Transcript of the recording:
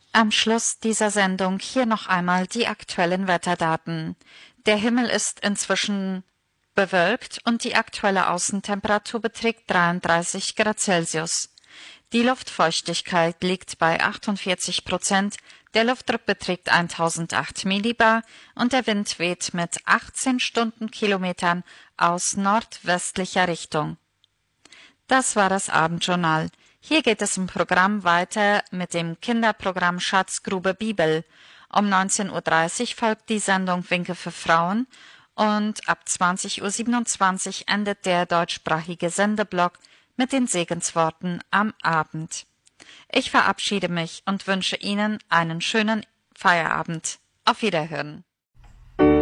Am Schluss dieser Sendung hier noch einmal die aktuellen Wetterdaten. Der Himmel ist inzwischen bewölkt und die aktuelle Außentemperatur beträgt 33 Grad Celsius. Die Luftfeuchtigkeit liegt bei 48%, der Luftdruck beträgt 1008 Millibar und der Wind weht mit 18 Stundenkilometern aus nordwestlicher Richtung. Das war das Abendjournal. Hier geht es im Programm weiter mit dem Kinderprogramm Schatzgrube Bibel. Um 19:30 Uhr folgt die Sendung Winke für Frauen und ab 20:27 Uhr endet der deutschsprachige Sendeblock mit den Segensworten am Abend. Ich verabschiede mich und wünsche Ihnen einen schönen Feierabend. Auf Wiederhören.